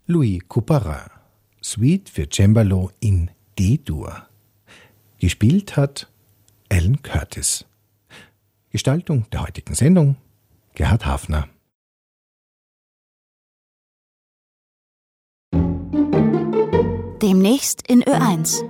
Louis Couperin, Suite für Cembalo in D-Dur. Gespielt hat Alan Curtis. Gestaltung der heutigen Sendung Gerhard Hafner. Demnächst in Ö1.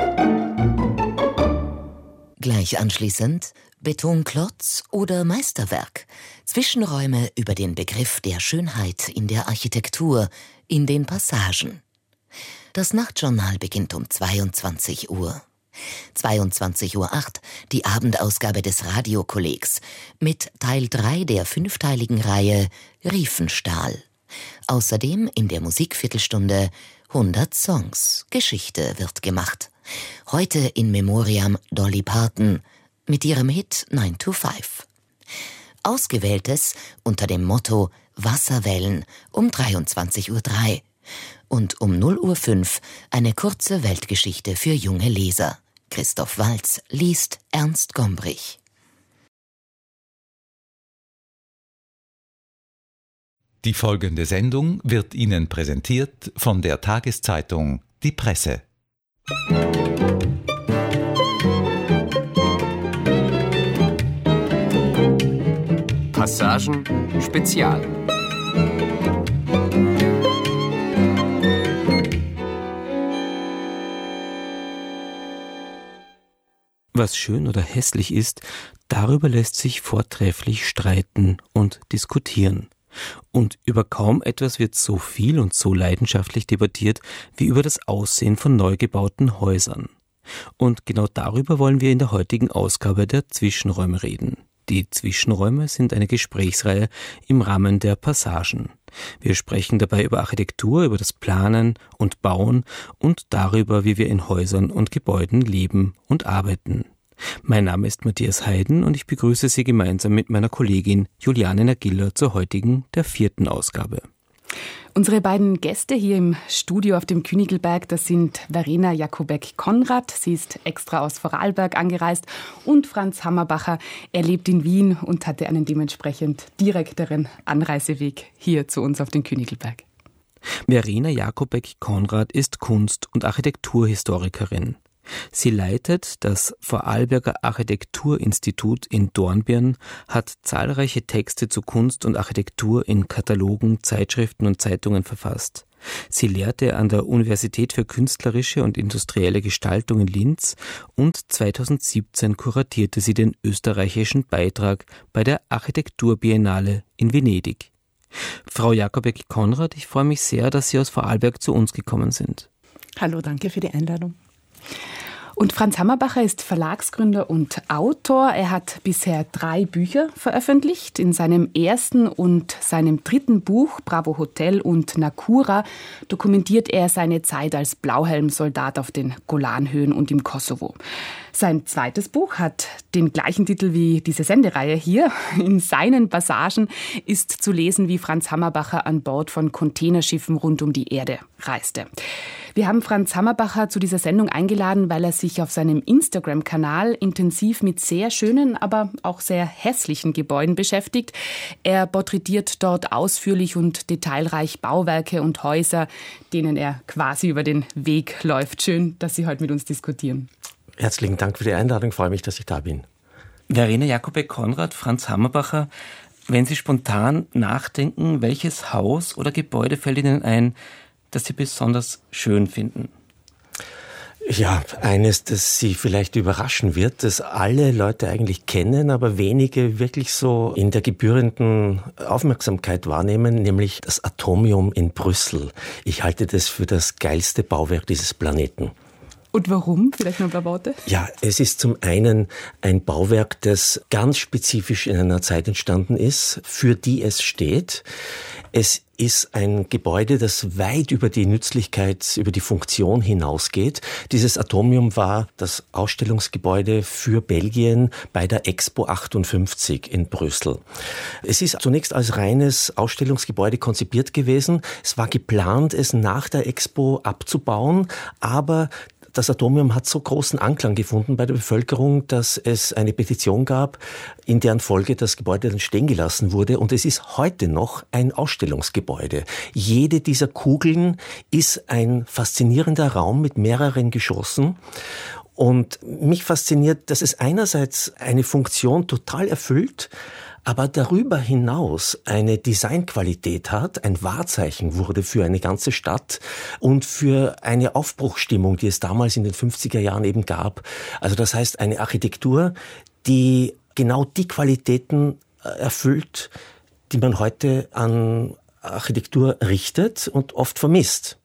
Gleich anschließend Betonklotz oder Meisterwerk. Zwischenräume über den Begriff der Schönheit in der Architektur, in den Passagen. Das Nachtjournal beginnt um 22 Uhr. 22:08 Uhr, die Abendausgabe des Radiokollegs mit Teil 3 der 5-teiligen Reihe Riefenstahl. Außerdem in der Musikviertelstunde 100 Songs. Geschichte wird gemacht. Heute in Memoriam Dolly Parton mit ihrem Hit 9 to 5. Ausgewähltes unter dem Motto Wasserwellen um 23:03 Uhr. Und um 0:05 Uhr eine kurze Weltgeschichte für junge Leser. Christoph Walz liest Ernst Gombrich. Die folgende Sendung wird Ihnen präsentiert von der Tageszeitung Die Presse. Passagen Spezial. Was schön oder hässlich ist, darüber lässt sich vortrefflich streiten und diskutieren. Und über kaum etwas wird so viel und so leidenschaftlich debattiert wie über das Aussehen von neu gebauten Häusern. Und genau darüber wollen wir in der heutigen Ausgabe der Zwischenräume reden. Die Zwischenräume sind eine Gesprächsreihe im Rahmen der Passagen. Wir sprechen dabei über Architektur, über das Planen und Bauen und darüber, wie wir in Häusern und Gebäuden leben und arbeiten. Mein Name ist Matthias Heiden und ich begrüße Sie gemeinsam mit meiner Kollegin Juliane Nagiller zur heutigen, der 4. Ausgabe. Unsere beiden Gäste hier im Studio auf dem Königelberg, das sind Verena Jakubek-Konrad, sie ist extra aus Vorarlberg angereist, und Franz Hammerbacher, er lebt in Wien und hatte einen dementsprechend direkteren Anreiseweg hier zu uns auf den Königelberg. Verena Jakubek-Konrad ist Kunst- und Architekturhistorikerin. Sie leitet das Vorarlberger Architekturinstitut in Dornbirn, hat zahlreiche Texte zu Kunst und Architektur in Katalogen, Zeitschriften und Zeitungen verfasst. Sie lehrte an der Universität für künstlerische und industrielle Gestaltung in Linz und 2017 kuratierte sie den österreichischen Beitrag bei der Architekturbiennale in Venedig. Frau Jakubek-Konrad, ich freue mich sehr, dass Sie aus Vorarlberg zu uns gekommen sind. Hallo, danke für die Einladung. Und Franz Hammerbacher ist Verlagsgründer und Autor. Er hat bisher 3 Bücher veröffentlicht. In seinem ersten und seinem 3. Buch, Bravo Hotel und Nakura, dokumentiert er seine Zeit als Blauhelmsoldat auf den Golanhöhen und im Kosovo. Sein 2. Buch hat den gleichen Titel wie diese Sendereihe hier. In seinen Passagen ist zu lesen, wie Franz Hammerbacher an Bord von Containerschiffen rund um die Erde reiste. Wir haben Franz Hammerbacher zu dieser Sendung eingeladen, weil er sich auf seinem Instagram-Kanal intensiv mit sehr schönen, aber auch sehr hässlichen Gebäuden beschäftigt. Er porträtiert dort ausführlich und detailreich Bauwerke und Häuser, denen er quasi über den Weg läuft. Schön, dass Sie heute mit uns diskutieren. Herzlichen Dank für die Einladung, ich freue mich, dass ich da bin. Verena Jakubek-Konrad, Franz Hammerbacher, wenn Sie spontan nachdenken, welches Haus oder Gebäude fällt Ihnen ein, das Sie besonders schön finden? Ja, eines, das Sie vielleicht überraschen wird, das alle Leute eigentlich kennen, aber wenige wirklich so in der gebührenden Aufmerksamkeit wahrnehmen, nämlich das Atomium in Brüssel. Ich halte das für das geilste Bauwerk dieses Planeten. Und warum? Vielleicht noch ein paar Worte. Ja, es ist zum einen ein Bauwerk, das ganz spezifisch in einer Zeit entstanden ist, für die es steht. Es ist ein Gebäude, das weit über die Nützlichkeit, über die Funktion hinausgeht. Dieses Atomium war das Ausstellungsgebäude für Belgien bei der Expo 58 in Brüssel. Es ist zunächst als reines Ausstellungsgebäude konzipiert gewesen. Es war geplant, es nach der Expo abzubauen, aber das Atomium hat so großen Anklang gefunden bei der Bevölkerung, dass es eine Petition gab, in deren Folge das Gebäude dann stehen gelassen wurde. Und es ist heute noch ein Ausstellungsgebäude. Jede dieser Kugeln ist ein faszinierender Raum mit mehreren Geschossen. Und mich fasziniert, dass es einerseits eine Funktion total erfüllt, aber darüber hinaus eine Designqualität hat, ein Wahrzeichen wurde für eine ganze Stadt und für eine Aufbruchsstimmung, die es damals in den 50er Jahren eben gab. Also das heißt, eine Architektur, die genau die Qualitäten erfüllt, die man heute an Architektur richtet und oft vermisst.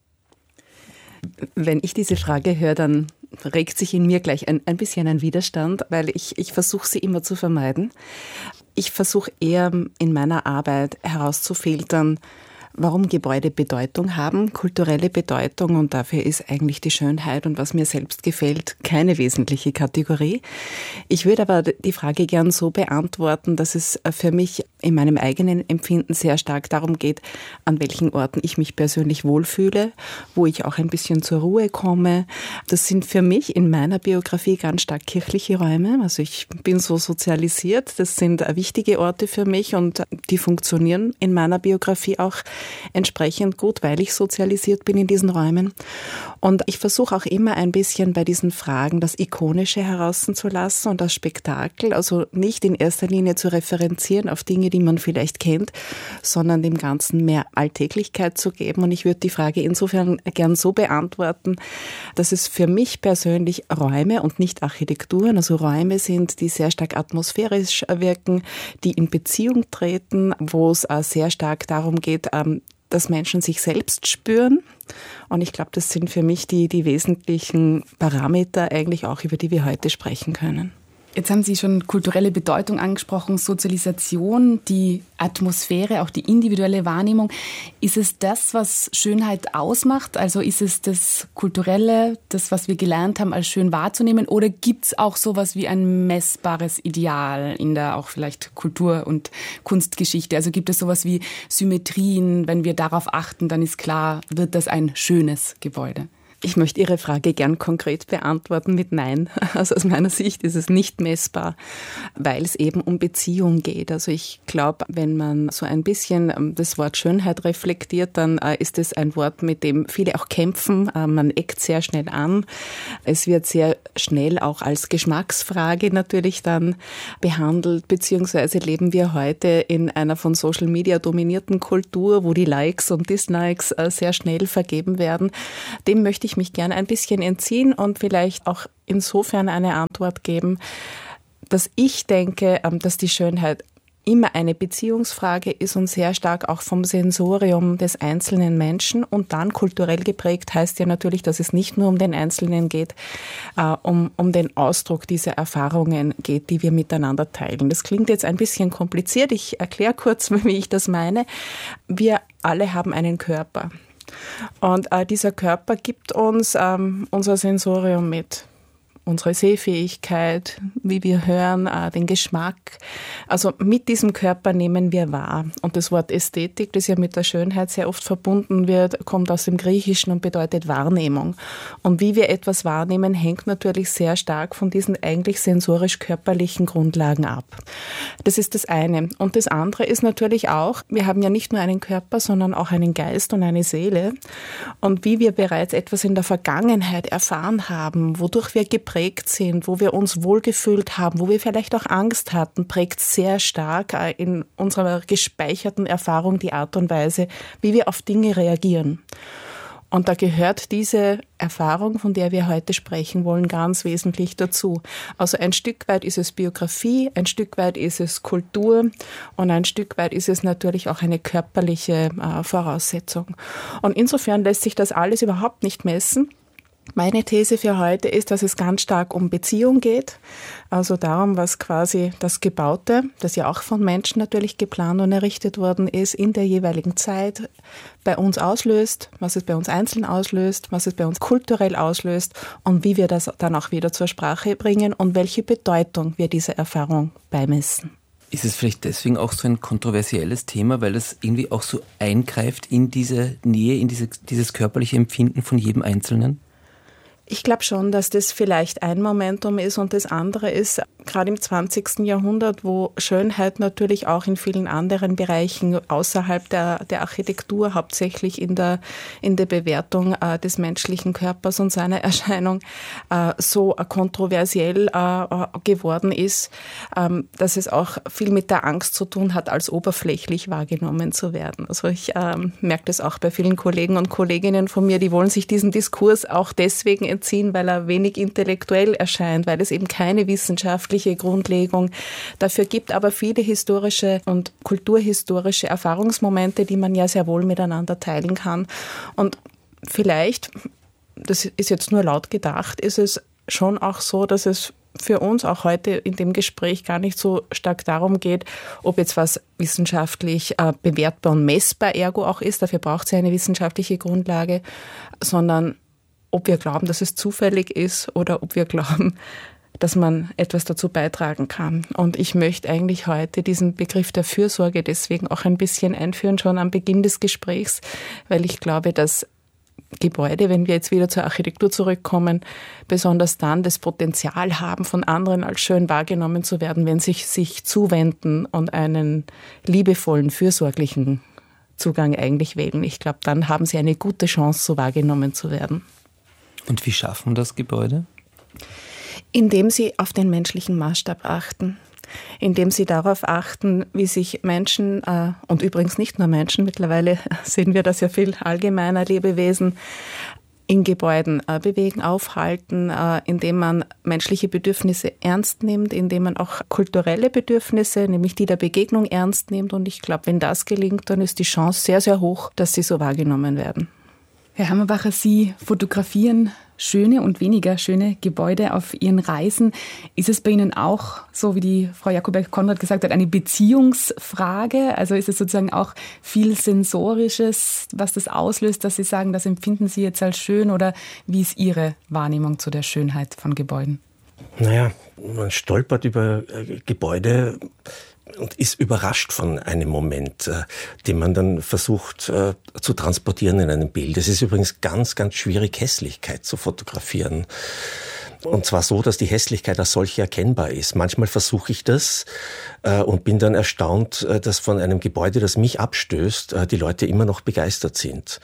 Wenn ich diese Frage höre, dann regt sich in mir gleich ein bisschen ein Widerstand, weil ich versuche, sie immer zu vermeiden. Ich versuche eher in meiner Arbeit herauszufiltern, warum Gebäude Bedeutung haben, kulturelle Bedeutung, und dafür ist eigentlich die Schönheit und was mir selbst gefällt keine wesentliche Kategorie. Ich würde aber die Frage gern so beantworten, dass es für mich in meinem eigenen Empfinden sehr stark darum geht, an welchen Orten ich mich persönlich wohlfühle, wo ich auch ein bisschen zur Ruhe komme. Das sind für mich in meiner Biografie ganz stark kirchliche Räume. Also ich bin so sozialisiert, das sind wichtige Orte für mich und die funktionieren in meiner Biografie auch entsprechend gut, weil ich sozialisiert bin in diesen Räumen. Und ich versuche auch immer ein bisschen bei diesen Fragen das Ikonische herauszulassen und das Spektakel, also nicht in erster Linie zu referenzieren auf Dinge, die man vielleicht kennt, sondern dem Ganzen mehr Alltäglichkeit zu geben. Und ich würde die Frage insofern gern so beantworten, dass es für mich persönlich Räume und nicht Architekturen, also Räume sind, die sehr stark atmosphärisch wirken, die in Beziehung treten, wo es sehr stark darum geht, dass Menschen sich selbst spüren. Und ich glaube, das sind für mich die wesentlichen Parameter eigentlich auch, über die wir heute sprechen können. Jetzt haben Sie schon kulturelle Bedeutung angesprochen, Sozialisation, die Atmosphäre, auch die individuelle Wahrnehmung. Ist es das, was Schönheit ausmacht? Also ist es das Kulturelle, das, was wir gelernt haben, als schön wahrzunehmen? Oder gibt es auch sowas wie ein messbares Ideal in der auch vielleicht Kultur- und Kunstgeschichte? Also gibt es sowas wie Symmetrien? Wenn wir darauf achten, dann ist klar, wird das ein schönes Gebäude. Ich möchte Ihre Frage gern konkret beantworten mit Nein. Also aus meiner Sicht ist es nicht messbar, weil es eben um Beziehung geht. Also ich glaube, wenn man so ein bisschen das Wort Schönheit reflektiert, dann ist es ein Wort, mit dem viele auch kämpfen. Man eckt sehr schnell an. Es wird sehr schnell auch als Geschmacksfrage natürlich dann behandelt, beziehungsweise leben wir heute in einer von Social Media dominierten Kultur, wo die Likes und Dislikes sehr schnell vergeben werden. Dem möchte ich mich gerne ein bisschen entziehen und vielleicht auch insofern eine Antwort geben, dass ich denke, dass die Schönheit immer eine Beziehungsfrage ist und sehr stark auch vom Sensorium des einzelnen Menschen und dann kulturell geprägt heißt ja natürlich, dass es nicht nur um den Einzelnen geht, um den Ausdruck dieser Erfahrungen geht, die wir miteinander teilen. Das klingt jetzt ein bisschen kompliziert. Ich erkläre kurz, wie ich das meine. Wir alle haben einen Körper. Und dieser Körper gibt uns unser Sensorium mit. Unsere Sehfähigkeit, wie wir hören, den Geschmack. Also mit diesem Körper nehmen wir wahr. Und das Wort Ästhetik, das ja mit der Schönheit sehr oft verbunden wird, kommt aus dem Griechischen und bedeutet Wahrnehmung. Und wie wir etwas wahrnehmen, hängt natürlich sehr stark von diesen eigentlich sensorisch-körperlichen Grundlagen ab. Das ist das eine. Und das andere ist natürlich auch, wir haben ja nicht nur einen Körper, sondern auch einen Geist und eine Seele. Und wie wir bereits etwas in der Vergangenheit erfahren haben, wodurch wir geprägt sind, wo wir uns wohlgefühlt haben, wo wir vielleicht auch Angst hatten, prägt sehr stark in unserer gespeicherten Erfahrung die Art und Weise, wie wir auf Dinge reagieren. Und da gehört diese Erfahrung, von der wir heute sprechen wollen, ganz wesentlich dazu. Also ein Stück weit ist es Biografie, ein Stück weit ist es Kultur und ein Stück weit ist es natürlich auch eine körperliche Voraussetzung. Und insofern lässt sich das alles überhaupt nicht messen. Meine These für heute ist, dass es ganz stark um Beziehung geht, also darum, was quasi das Gebaute, das ja auch von Menschen natürlich geplant und errichtet worden ist, in der jeweiligen Zeit bei uns auslöst, was es bei uns einzeln auslöst, was es bei uns kulturell auslöst und wie wir das dann auch wieder zur Sprache bringen und welche Bedeutung wir dieser Erfahrung beimessen. Ist es vielleicht deswegen auch so ein kontroversielles Thema, weil es irgendwie auch so eingreift in diese Nähe, in dieses körperliche Empfinden von jedem Einzelnen? Ich glaube schon, dass das vielleicht ein Momentum ist und das andere ist, gerade im 20. Jahrhundert, wo Schönheit natürlich auch in vielen anderen Bereichen außerhalb der Architektur, hauptsächlich in der Bewertung des menschlichen Körpers und seiner Erscheinung, so kontroversiell geworden ist, dass es auch viel mit der Angst zu tun hat, als oberflächlich wahrgenommen zu werden. Also ich merke das auch bei vielen Kollegen und Kolleginnen von mir, die wollen sich diesen Diskurs auch deswegen entziehen, weil er wenig intellektuell erscheint, weil es eben keine wissenschaftliche Grundlegung dafür gibt, aber viele historische und kulturhistorische Erfahrungsmomente, die man ja sehr wohl miteinander teilen kann. Und vielleicht, das ist jetzt nur laut gedacht, ist es schon auch so, dass es für uns auch heute in dem Gespräch gar nicht so stark darum geht, ob jetzt was wissenschaftlich bewertbar und messbar ergo auch ist, dafür braucht es ja eine wissenschaftliche Grundlage, sondern ob wir glauben, dass es zufällig ist oder ob wir glauben, dass man etwas dazu beitragen kann. Und ich möchte eigentlich heute diesen Begriff der Fürsorge deswegen auch ein bisschen einführen, schon am Beginn des Gesprächs, weil ich glaube, dass Gebäude, wenn wir jetzt wieder zur Architektur zurückkommen, besonders dann das Potenzial haben, von anderen als schön wahrgenommen zu werden, wenn sie sich zuwenden und einen liebevollen, fürsorglichen Zugang eigentlich wählen. Ich glaube, dann haben sie eine gute Chance, so wahrgenommen zu werden. Und wie schaffen das Gebäude? Indem sie auf den menschlichen Maßstab achten. Indem sie darauf achten, wie sich Menschen, und übrigens nicht nur Menschen, mittlerweile sehen wir das ja viel allgemeiner, Lebewesen, in Gebäuden bewegen, aufhalten, indem man menschliche Bedürfnisse ernst nimmt, indem man auch kulturelle Bedürfnisse, nämlich die der Begegnung, ernst nimmt. Und ich glaube, wenn das gelingt, dann ist die Chance sehr, sehr hoch, dass sie so wahrgenommen werden. Herr Hammerbacher, Sie fotografieren schöne und weniger schöne Gebäude auf Ihren Reisen. Ist es bei Ihnen auch, so wie die Frau Jakoberg-Konrad gesagt hat, eine Beziehungsfrage? Also ist es sozusagen auch viel Sensorisches, was das auslöst, dass Sie sagen, das empfinden Sie jetzt als schön, oder wie ist Ihre Wahrnehmung zu der Schönheit von Gebäuden? Naja, man stolpert über Gebäude und ist überrascht von einem Moment, den man dann versucht zu transportieren in einem Bild. Es ist übrigens ganz, ganz schwierig, Hässlichkeit zu fotografieren. Und zwar so, dass die Hässlichkeit als solche erkennbar ist. Manchmal versuche ich das und bin dann erstaunt, dass von einem Gebäude, das mich abstößt, die Leute immer noch begeistert sind.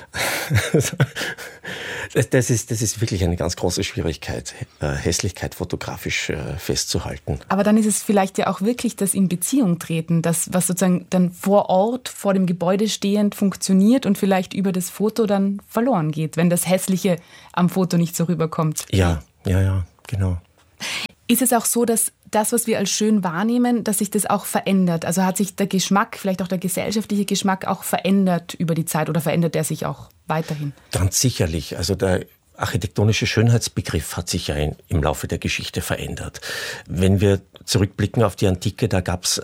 Das ist wirklich eine ganz große Schwierigkeit, Hässlichkeit fotografisch festzuhalten. Aber dann ist es vielleicht ja auch wirklich das in Beziehung treten, das, was sozusagen dann vor Ort, vor dem Gebäude stehend funktioniert und vielleicht über das Foto dann verloren geht, wenn das Hässliche am Foto nicht so rüberkommt. Ja, genau. Ist es auch so, dass das, was wir als schön wahrnehmen, dass sich das auch verändert? Also hat sich der Geschmack, vielleicht auch der gesellschaftliche Geschmack auch verändert über die Zeit oder verändert er sich auch weiterhin? Ganz sicherlich. Also der architektonische Schönheitsbegriff hat sich ja im Laufe der Geschichte verändert. Wenn wir zurückblicken auf die Antike, da gab es